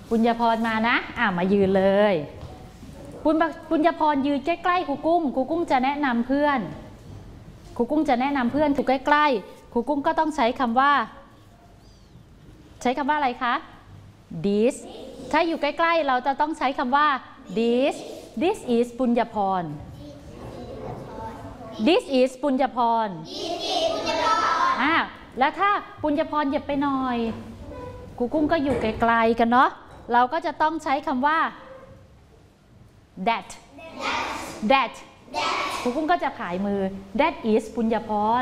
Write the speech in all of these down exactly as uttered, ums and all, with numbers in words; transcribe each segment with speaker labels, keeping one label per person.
Speaker 1: ปุญญพรมานะอ่ามายืนเลยปุญปุญญพรยืนใกล้ๆครูกุ้งครูกุ้งจะแนะนำเพื่อนครูกุ้งจะแนะนำเพื่อนถูกใกล้ๆครูกุ้งก็ต้องใช้คำว่าใช้คำว่าอะไรคะ this ถ้าอยู่ใกล้ๆเราจะต้องใช้คำว่า this this is ปุญญพร this is ปุญญพรอ่าแล้วถ้าปุญญพรเหยียบไปหน่อยครูกุ้งก็อยู่ไกลๆกันเนาะเราก็จะต้องใช้คำว่า that that ครูกุ้งก็จะผายมือ that is ปุญญพร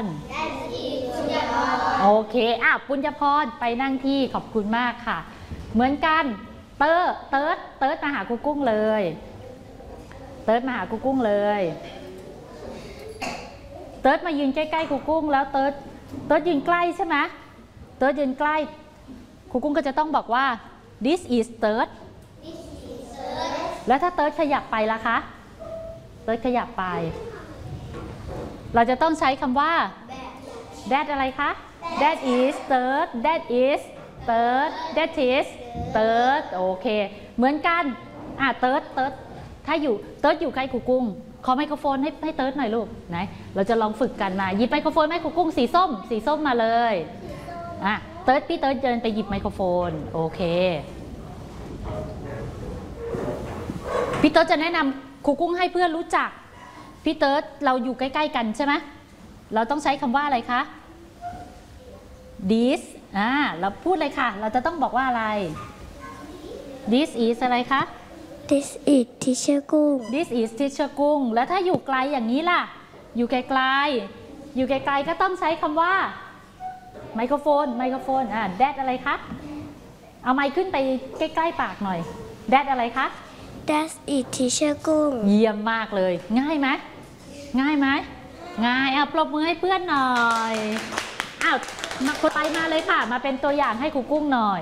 Speaker 1: โอเคอ่ะปุญญพรไปนั่งที่ขอบคุณมากค่ะเหมือนกันเติร์ดเติร์ดเติร์ดมาหาครูกุ้งเลยเติร์ดมาหาครูกุ้งเลยเติร์ดมายืนใกล้ๆครูกุ้งแล้วเติร์ดเติร์ดยืนใกล้ใช่ไหมเติร์ดยืนใกล้ครูกุ้งก็จะต้องบอกว่า this is เติร์ดแล้วถ้าเติร์ดขยับไปล่ะคะเติร์ดขยับไปเราจะต้องใช้คำว่า that อะไรคะ that is เติร์ด that is เติร์ด that is เติร์ดโอเคเหมือนกันอ่ะเติร์ดเติร์ดถ้าอยู่เติร์ดอยู่ใกล้ครูกุ้งขอไมโครโฟนให้ให้เติร์ดหน่อยลูกไหนเราจะลองฝึกกันมาหยิบไมโครโฟนให้ครูกุ้งสีส้มสีส้มมาเลยอ่ะเติร์ดพี่เติร์ดเดินไปหยิบไมโครโฟนโอเคพี่เติร์ดจะแนะนำครูกุ้งให้เพื่อนรู้จักพี่เติร์ดเราอยู่ใกล้ๆกันใช่ไหมเราต้องใช้คำว่าอะไรคะ this อ่าเราพูดเลยค่ะเราจะต้องบอกว่าอะไร this is อะไรคะ
Speaker 2: This is teacher กุ้ง
Speaker 1: This is teacher กุ้งแล้วถ้าอยู่ไกลอย่างนี้ล่ะอยู่ไกลๆอยู่ไกลๆก็ต้องใช้คำว่าไมโครโฟนไมโครโฟนอ่า that อะไรคะเอาไมค์ขึ้นไปใกล้ๆปากหน่อย that อะไรคะ
Speaker 2: That is teacher กุ้ง
Speaker 1: เยี่ยมมากเลยง่ายไหมง่ายไหมง่ายอ่ะปรบมือให้เพื่อนหน่อยอ้าวมาคนไปมาเลยค่ะมาเป็นตัวอย่างให้ครูกุ้งหน่อย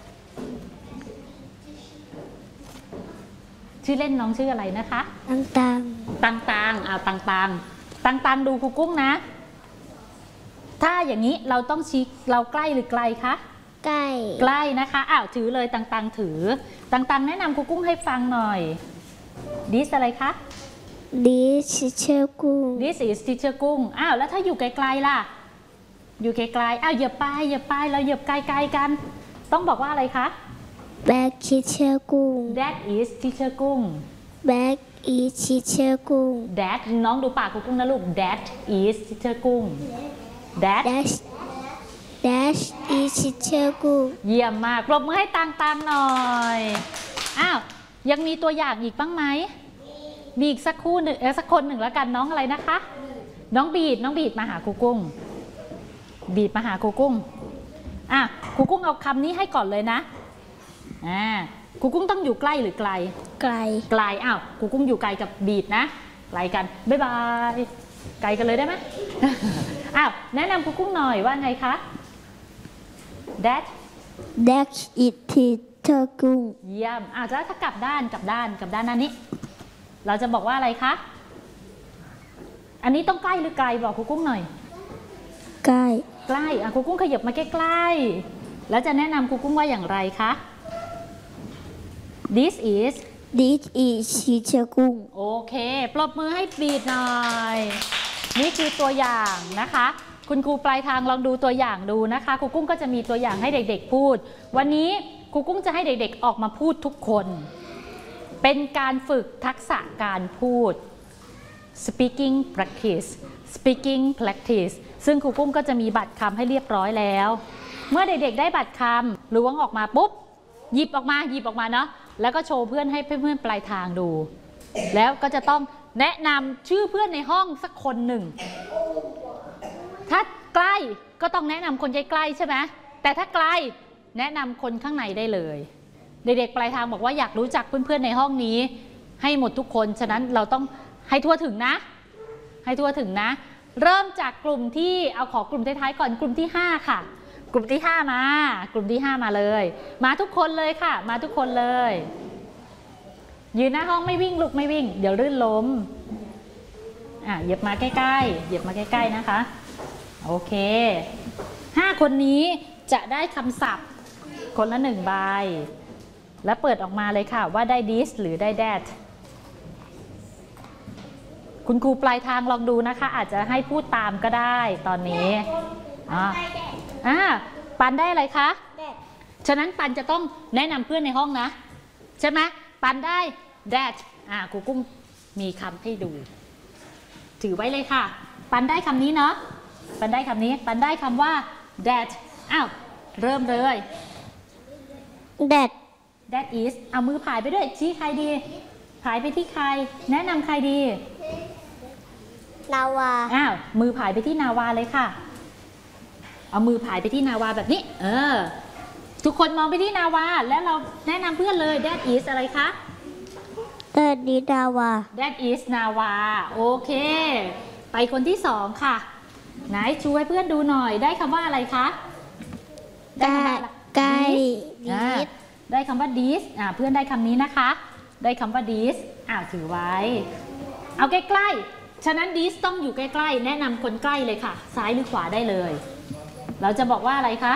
Speaker 1: ชื่อเล่นน้องชื่ออะไรนะคะ
Speaker 2: ตังตัง
Speaker 1: ตังตังอ่าตังตังตังตังดูครูกุ้งนะถ้าอย่างนี้เราต้องชี้เราใกล้หรือไกลคะ
Speaker 2: ใกล้
Speaker 1: ใกล้นะคะอ้าวถือเลยตังตังถือตังตังแนะนำครูกุ้งให้ฟังหน่อย this อะไรคะ
Speaker 2: This teacher กุ้ง
Speaker 1: This is teacher กุ้งอ้าวแล้วถ้าอยู่ไกลๆล่ะอยู่ไกลๆอ้าวเหยียบไปเหยียบไปเราเหยียบไกลๆกันต้องบอกว่าอะไรคะ
Speaker 2: Back teacher กุ้ง
Speaker 1: That is teacher กุ้ง
Speaker 2: Back is teacher กุ้ง
Speaker 1: That น้องดูปากครูกุ้งนะลูก That is teacher กุ้ง That
Speaker 2: Dash Dash is teacher กุ้ง
Speaker 1: เยี่ยมมากปรบมือให้ตังๆหน่อยอ้าวยังมีตัวอย่างอีกบ้างไหมมีอีกสักคู่หนึ่งเออสักคนหนึ่งแล้วกันน้องอะไรนะคะน้องบีดน้องบีดมาหาครูกุ้งบีดมาหาครูกุ้งอ่ะครูกุ้งเอาคำนี้ให้ก่อนเลยนะอ่าครูกุ้งต้องอยู่ใกล้หรือไกล
Speaker 2: ไกล
Speaker 1: ไกลอ้าวครูกุ้งอยู่ไกลกับบีดนะไกลกันบ๊ายบายไกลกันเลยได้ไหม อ้าวแนะนำครูกุ้งหน่อยว่าไงคะ That
Speaker 2: That is teacher กุ้ง
Speaker 1: เยี่ยมอ้าวแล้วถ้ากลับด้านกลับด้านกลับด้านนั้นนี้เราจะบอกว่าอะไรคะอันนี้ต้องใกล้หรือไกลบอกครูกุ้งหน่อย
Speaker 2: ใกล้
Speaker 1: ใกล้อ่ะครูกุ้งขยับมาใกล้ๆแล้วจะแนะนำครูกุ้งว่าอย่างไรคะ This is
Speaker 2: This is teacher กุ้ง
Speaker 1: โอเคปรบมือให้บีดหน่อยนี่คือตัวอย่างนะคะคุณครูปลายทางลองดูตัวอย่างดูนะคะครูกุ้งก็จะมีตัวอย่างให้เด็กๆพูดวันนี้ครูกุ้งจะให้เด็กๆออกมาพูดทุกคนเป็นการฝึกทักษะการพูด speaking practice speaking practice ซึ่งครูกุ้งก็จะมีบัตรคำให้เรียบร้อยแล้วเมื่อเด็กๆได้บัตรคำล้วงออกมาปุ๊บหยิบออกมาหยิบออกมาเนาะแล้วก็โชว์เพื่อนให้เพื่อนๆปลายทางดูแล้วก็จะต้องแนะนำชื่อเพื่อนในห้องสักคนหนึ่งถ้าใกล้ก็ต้องแนะนำคนใกล้ๆใช่ไหมแต่ถ้าไกลแนะนำคนข้างในได้เลยเด็กๆปลายทางบอกว่าอยากรู้จักเพื่อนๆในห้องนี้ให้หมดทุกคนฉะนั้นเราต้องให้ทั่วถึงนะให้ทั่วถึงนะเริ่มจากกลุ่มที่เอาขอกลุ่มท้ายๆก่อนกลุ่มที่ห้าค่ะกลุ่มที่ห้ามากลุ่มที่ห้ามาเลยมาทุกคนเลยค่ะมาทุกคนเลยยืนหน้าห้องไม่วิ่งลุกไม่วิ่งเดี๋ยวลื่นล้มอ่ะเหยียบมาใกล้ๆเหยียบมาใกล้ๆนะคะโอเคห้าคนนี้จะได้คำศัพท์คนละหนึ่งใบแล้วเปิดออกมาเลยค่ะว่าได้ this หรือได้ that คุณครูปลายทางลองดูนะคะอาจจะให้พูดตามก็ได้ตอนนี้อ่าอ่าปันได้อะไรคะฉะนั้นปันจะต้องแนะนำเพื่อนในห้องนะใช่ไหมปันได้ that อ่าครูกุ้งมีคำให้ดูถือไว้เลยค่ะปันได้คำนี้เนาะปันได้คำนี้ปันได้คำว่า that อ้าวเริ่มเลย
Speaker 2: that
Speaker 1: that is เอามือผายไปด้วยชี้ใครดีผายไปที่ใครแนะนำใครดี
Speaker 2: นาวา
Speaker 1: อ้าวมือผายไปที่นาวาเลยค่ะเอามือผายไปที่นาวาแบบนี้เออทุกคนมองไปที่นาวาแล้วเราแนะนำเพื่อนเลย that is อะไรคะ
Speaker 2: that is นาวา
Speaker 1: that is นาวาโอเคไปคนที่สองค่ะไหนชูให้เพื่อนดูหน่อยได้คำว่าอะไรคะได้คำว่าอะไร
Speaker 2: ไก่
Speaker 1: อ่าได้คำว่า this อ่าเพื่อนได้คำนี้นะคะได้คำว่า this อ้าวถือไว้เอาใกล้ๆฉะนั้น this ต้องอยู่ใกล้ๆแนะนำคนใกล้เลยค่ะซ้ายหรือขวาได้เลยเราจะบอกว่าอะไรคะ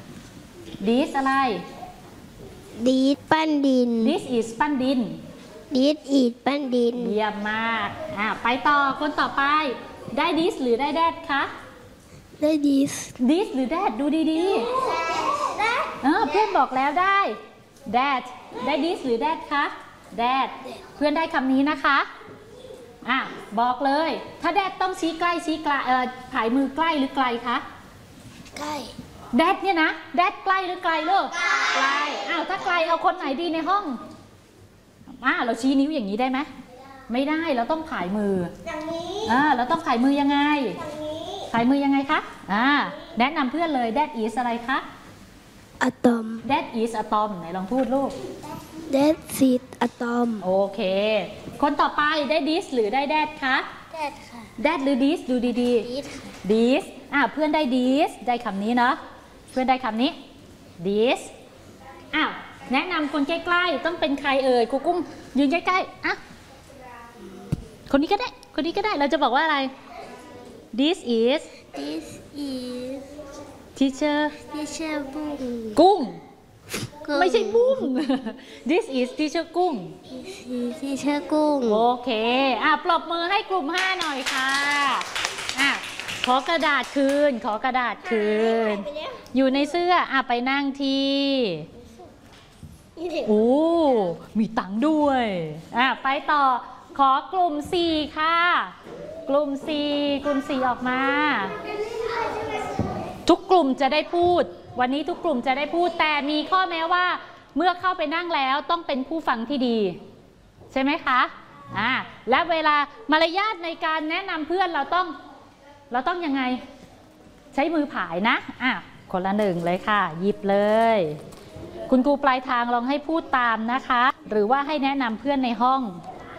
Speaker 1: this อะไร
Speaker 2: ดีดปั้นดิน
Speaker 1: this is ปั้นดิน
Speaker 2: ดีดอีดปั้นดิน
Speaker 1: เยี่ยมมากอ่าไปต่อคนต่อไปได้ this หรือได้ that คะ
Speaker 2: ได้ดีส
Speaker 1: this หรือ that ดูดีๆเออเพื่อนบอกแล้วได้ that ได้ this หรือ that คะ that เพื่อนได้คำนี้นะคะอ่ะบอกเลยถ้า that ต้องชี้ใกล้ชี้ไกลเอ่อผายมือใกล้หรือไกลคะ
Speaker 2: ใกล้
Speaker 1: that เนี่ยนะ that ใกล้หรือไกลลูกไกลอ้าวถ้าไกลเอาคนไหนดีในห้องอ่าเราชี้นิ้วอย่างนี้ได้ไหมไม่ได้เราต้องผายมืออย่างนี้อ่าเราต้องผายมือยังไงผายมือยังไงคะอ่าแนะนำเพื่อนเลย that is อะไรคะ
Speaker 2: อะตอม
Speaker 1: that is atom ไหนลองพูดลูก
Speaker 2: that is อะตอม
Speaker 1: โอเคคนต่อไปได้ this หรือได้ that คะ
Speaker 2: that ค่ะ
Speaker 1: that หรือ this ดูดี
Speaker 2: ดีด
Speaker 1: ๆ this อ่าเพื่อนได้ this ได้คำนี้เนาะเพื่อนได้คำนี้ this อ้าวแนะนำคนใกล้ๆต้องเป็นใครเอ่ยครูกุ้งยืนใกล้ๆอ่ะคนนี้ก็ได้คนนี้ก็ได้เราจะบอกว่าอะไร this is
Speaker 2: this is
Speaker 1: teacher
Speaker 2: teacher บุ้ง
Speaker 1: กุ้งไม่ใช่บุ้ง this is teacher กุ้ง
Speaker 2: this is teacher กุ้ง
Speaker 1: โอเคอ่ะปรบมือให้กลุ่มห้าหน่อยค่ะอ่ะขอกระดาษคืนขอกระดาษคืนอยู่ในเสื้ออ่ะไปนั่งที่โอ้มีตังค์ด้วยอ่ะไปต่อขอกลุ่มสี่ค่ะกลุ่มสี่กลุ่มสี่ออกมาทุกกลุ่มจะได้พูดวันนี้ทุกกลุ่มจะได้พูดแต่มีข้อแม้ว่าเมื่อเข้าไปนั่งแล้วต้องเป็นผู้ฟังที่ดีใช่ไหมคะอ่าและเวลามารยาทในการแนะนำเพื่อนเราต้องเราต้องยังไงใช้มือผายนะอ่ะคนละหนึ่งเลยค่ะหยิบเลยคุณครูปลายทางลองให้พูดตามนะคะหรือว่าให้แนะนำเพื่อนในห้อง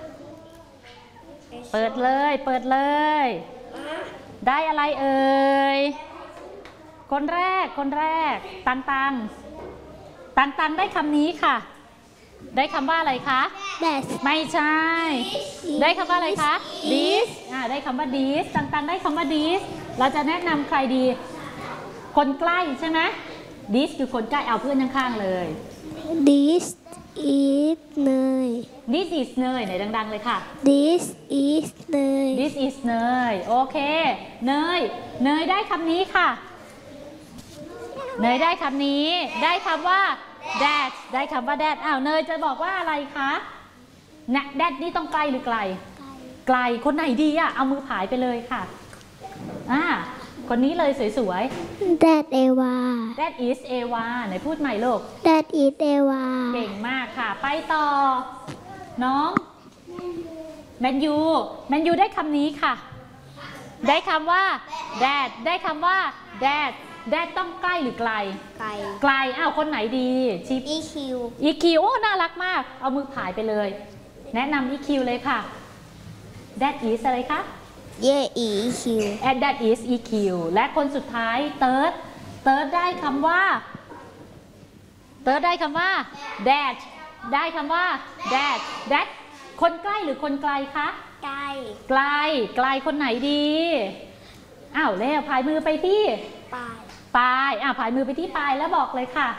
Speaker 1: เปิดเลยเปิดเลยได้อะไรเอ่ยคนแรกคนแรกตังตังตังตังได้คำนี้ค่ะได้คำว่าอะไรคะ
Speaker 2: that
Speaker 1: ไม่ใช่ได้คำว่าอะไรคะ this อ่าได้คำว่า this ตังตังได้คำว่า this เราจะแนะนำใครดีคนใกล้ใช่ไหม this คือคนใกล้เอาเพื่อนข้างๆเลย
Speaker 2: this is เนย
Speaker 1: this is เนยไหนดังๆเลยค่ะ
Speaker 2: this is เนย
Speaker 1: this is เนยโอเคเนยเนยได้คำนี้ค่ะเนยได้คำนี้ได้คำว่า that ได้คำว่า that อ้าวเนยจะบอกว่าอะไรคะนะ that นี่ต้องไกลหรือไกลไกลคนไหนดีอะเอามือผายไปเลยค่ะอ่าคนนี้เลยสวย
Speaker 2: that เอวา
Speaker 1: ๆ that is Eva ไหนพูดใหม่ลูก
Speaker 2: that is เอวา
Speaker 1: เก่งมากค่ะไปต่อน้องแมนยูแมนยูได้คำนี้ค่ะได้คำว่า that ได้คำว่า that that ต้องใกล้หรือไกล
Speaker 2: ไก่
Speaker 1: ไกลอ้าวคนไหนดีชิป
Speaker 2: EQ
Speaker 1: อีคิวโอ้น่ารักมากเอามือผายไปเลยแนะนำ อี คิว เลยค่ะ that is อะไรคะ
Speaker 2: เย่ EQ
Speaker 1: and that is อี คิว และคนสุดท้าย third third ได้คำว่า third ได้คำว่า that ได้คำว่า that that คนใกล้หรือคนไกลคะ
Speaker 2: ไก่
Speaker 1: ไกลไกลคนไหนดีอ้าวแล้วพายมือไปที่
Speaker 2: ปลาย
Speaker 1: ปลายอ่ะพายมือไปที่ปลายแล้วบอกเลยค่ะ